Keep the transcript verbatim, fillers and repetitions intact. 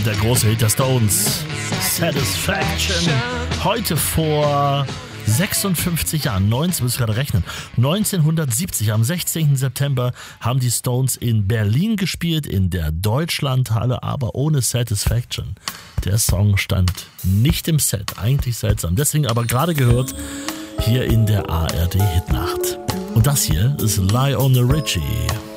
Der große Hit der Stones, Satisfaction. Heute vor sechsundfünfzig Jahren, neunzehn, muss ich gerade rechnen, neunzehnhundertsiebzig, am sechzehnten September haben die Stones in Berlin gespielt, in der Deutschlandhalle, aber ohne Satisfaction. Der Song stand nicht im Set, eigentlich seltsam. Deswegen aber gerade gehört, hier in der A R D Hitnacht. Und das hier ist Lionel Richie.